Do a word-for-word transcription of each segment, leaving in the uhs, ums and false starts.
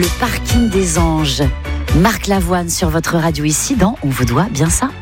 Le parking des anges. Marc Lavoine sur votre radio ici dans On vous doit bien ça.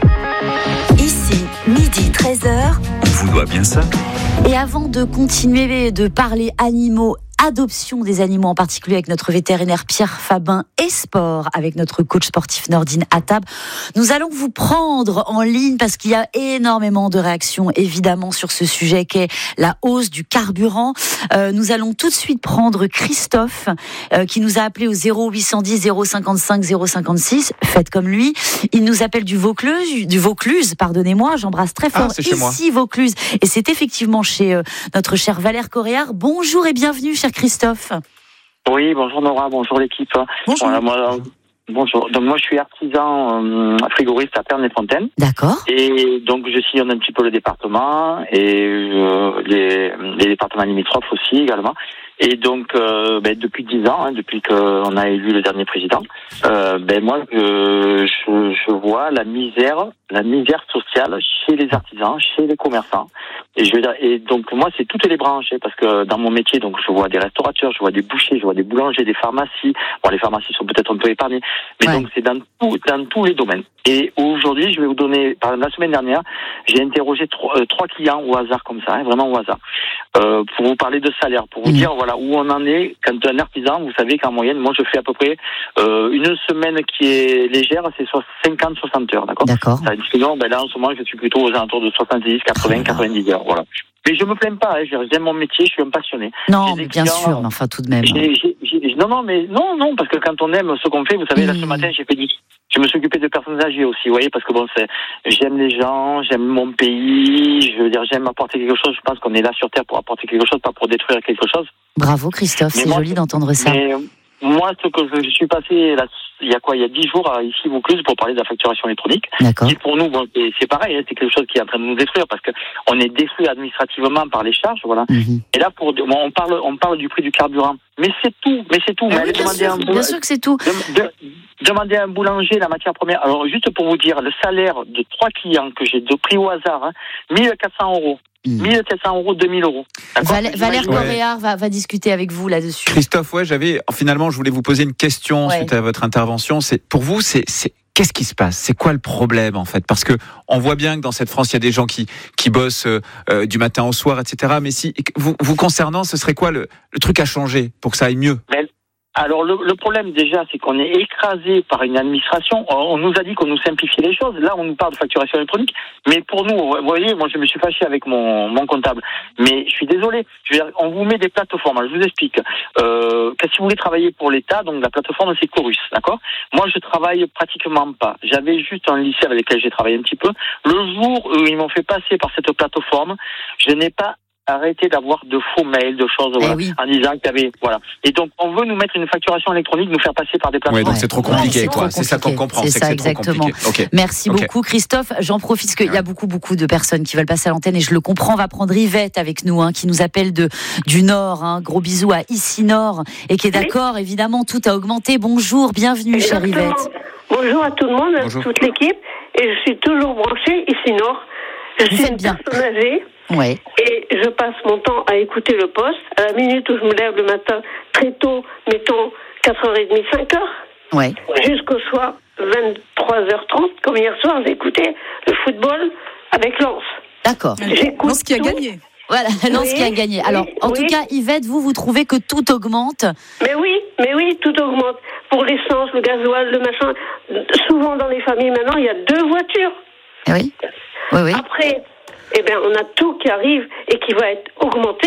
Ici, midi treize heures. On vous doit bien ça. Et avant de continuer de parler animaux, adoption des animaux en particulier avec notre vétérinaire Pierre Fabin et sport avec notre coach sportif Nordine Attab, nous allons vous prendre en ligne parce qu'il y a énormément de réactions évidemment sur ce sujet qu'est la hausse du carburant. Euh, nous allons tout de suite prendre Christophe euh, qui nous a appelé au zéro huit cent dix zéro cinquante-cinq zéro cinquante-six. Faites comme lui. Il nous appelle du Vaucluse, du Vaucluse, pardonnez-moi, j'embrasse très fort ah, c'est chez ici moi. Vaucluse. Et c'est effectivement chez euh, notre cher Valère Coréard. Bonjour et bienvenue, cher Christophe. Oui, bonjour Nora, bonjour l'équipe. Bonjour. Voilà, moi, bonjour. Donc moi je suis artisan euh, frigoriste à Pernes-les-Fontaines. D'accord. Et donc je sillonne un petit peu le département et euh, les, les départements limitrophes aussi également. Et donc euh, ben, depuis dix ans, hein, depuis qu'on a élu le dernier président, euh, ben moi je, je, je vois la misère, la misère sociale chez les artisans, chez les commerçants. Et je veux dire, et donc moi c'est toutes les branches, parce que dans mon métier, donc je vois des restaurateurs, je vois des bouchers, je vois des boulangers, des pharmacies. Bon, les pharmacies sont peut-être un peu épargnées, mais ouais. Donc c'est dans tout, dans tous les domaines. Et aujourd'hui, je vais vous donner, par exemple, la semaine dernière, j'ai interrogé trois, euh, trois clients au hasard comme ça, hein, vraiment au hasard, euh, pour vous parler de salaire, pour vous mmh. dire voilà où on en est. Quand un artisan, vous savez qu'en moyenne, moi je fais à peu près euh, une semaine qui est légère, c'est soit cinquante soixante heures, d'accord. D'accord. Ça, sinon, ben là en ce moment, je suis plutôt aux alentours de soixante-dix, quatre-vingts, quatre-vingt-dix heures, voilà. Mais je me plains pas, hein, j'aime mon métier, je suis un passionné. Non, mais bien sûr, mais enfin tout de même. J'ai, j'ai, j'ai, non, non, mais non, non, parce que quand on aime ce qu'on fait, vous savez, mmh. là ce matin, j'ai fait du, je me suis occupé de personnes âgées aussi, vous voyez, parce que bon, c'est, j'aime les gens, j'aime mon pays, je veux dire, j'aime apporter quelque chose. Je pense qu'on est là sur Terre pour apporter quelque chose, pas pour détruire quelque chose. Bravo Christophe, mais c'est moi, joli d'entendre ça. Mais, moi, ce que je suis passé là, il y a quoi, il y a dix jours à ici Vaucluse pour parler de la facturation électronique. D'accord. Qui pour nous, bon, c'est, c'est pareil, hein, c'est quelque chose qui est en train de nous détruire parce que on est détruit administrativement par les charges, voilà. Mm-hmm. Et là, pour, bon, on parle, on parle du prix du carburant, mais c'est tout, mais c'est tout. Ah mais oui, allez bien, demander sûr, un boulanger, bien sûr que c'est tout. De, de, demander à un boulanger la matière première. Alors juste pour vous dire, le salaire de trois clients que j'ai de pris au hasard, hein, mille quatre cents euros. Mmh. mille sept cents euros, deux mille euros. Val- Valère Coréard ouais. va, va discuter avec vous là-dessus. Christophe, ouais, j'avais, finalement, je voulais vous poser une question ouais. suite à votre intervention. C'est, pour vous, c'est, c'est, qu'est-ce qui se passe? C'est quoi le problème, en fait? Parce que on voit bien que dans cette France, il y a des gens qui, qui bossent euh, du matin au soir, et cetera. Mais si, vous, vous concernant, ce serait quoi le, le truc à changer pour que ça aille mieux? Mais... Alors le, le problème déjà, c'est qu'on est écrasé par une administration. On nous a dit qu'on nous simplifiait les choses. Là, on nous parle de facturation électronique. Mais pour nous, vous voyez, moi je me suis fâché avec mon, mon comptable. Mais je suis désolé. Je veux dire, on vous met des plateformes. Alors, je vous explique. Euh, si vous voulez travailler pour l'État, donc la plateforme c'est Chorus, d'accord. Moi, je travaille pratiquement pas. J'avais juste un lycée avec lequel j'ai travaillé un petit peu. Le jour où ils m'ont fait passer par cette plateforme, je n'ai pas arrêter d'avoir de faux mails, de choses, voilà, eh oui. en disant qu'il y avait, voilà. Et donc, on veut nous mettre une facturation électronique, nous faire passer par des plateformes. Oui, donc c'est trop compliqué, ouais, c'est quoi. Trop c'est ça qu'on comprend. C'est, c'est ça, que c'est exactement. Okay. Merci okay. beaucoup, Christophe. J'en profite parce qu'il ouais. y a beaucoup, beaucoup de personnes qui veulent passer à l'antenne et je le comprends. On va prendre Yvette avec nous, hein, qui nous appelle de, du Nord, hein. Gros bisous à Ici Nord et qui est d'accord, oui. évidemment, tout a augmenté. Bonjour, bienvenue, chère Yvette. Bonjour à tout le monde, Bonjour. à toute l'équipe. Et je suis toujours branchée Ici Nord. Je Vous suis faites une bien. personne âgée. Ouais. Et je passe mon temps à écouter le poste. À la minute où je me lève le matin, très tôt, mettons quatre heures trente, cinq heures, ouais. jusqu'au soir, vingt-trois heures trente, comme hier soir, j'ai écouté le football avec Lens. D'accord. J'écoute Lens qui a tout. gagné. Voilà, Lens oui, qui a gagné. Alors, oui, en oui. tout cas, Yvette, vous, vous trouvez que tout augmente? Mais oui, mais oui, tout augmente. Pour l'essence, le gasoil, le machin. Souvent, dans les familles, maintenant, il y a deux voitures. Oui, oui, oui. Après... Eh bien, on a tout qui arrive et qui va être augmenté.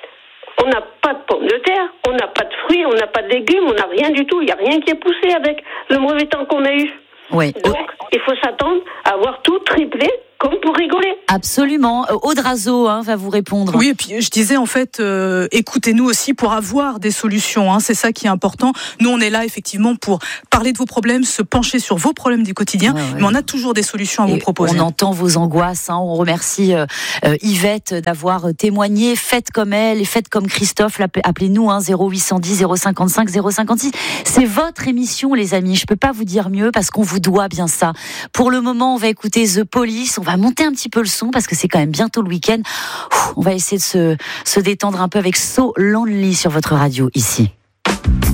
On n'a pas de pommes de terre, on n'a pas de fruits, on n'a pas de légumes, on n'a rien du tout. Il n'y a rien qui est poussé avec le mauvais temps qu'on a eu. Oui. Donc, il faut s'attendre à avoir tout triplé, comme pour rigoler. Absolument. Audrazo hein, va vous répondre. Oui, et puis je disais en fait, euh, écoutez-nous aussi pour avoir des solutions. Hein, c'est ça qui est important. Nous, on est là effectivement pour parler de vos problèmes, se pencher sur vos problèmes du quotidien, ouais, ouais. mais on a toujours des solutions à et vous proposer. On entend vos angoisses. Hein, on remercie euh, Yvette d'avoir témoigné. Faites comme elle et faites comme Christophe. Appelez-nous hein, zéro huit cent dix zéro cinquante-cinq zéro cinquante-six. C'est votre émission, les amis. Je peux pas vous dire mieux parce qu'on vous doit bien ça. Pour le moment, on va écouter The Police. On va monter un petit peu le son parce que c'est quand même bientôt le week-end. On va essayer de se, se détendre un peu avec So Lonely sur votre radio ici.